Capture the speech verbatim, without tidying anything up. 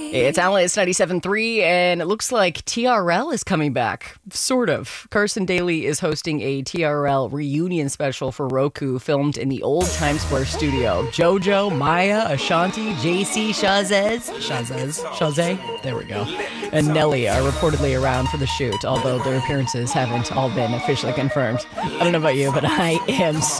It's Alice ninety-seven point three, and it looks like T R L is coming back. Sort of. Carson Daly is hosting a T R L reunion special for Roku, filmed in the old Times Square studio. JoJo, Maya, Ashanti, J C, Shazez, Shazez, Shazay, there we go, and Nelly are reportedly around for the shoot, although their appearances haven't all been officially confirmed. I don't know about you, but I am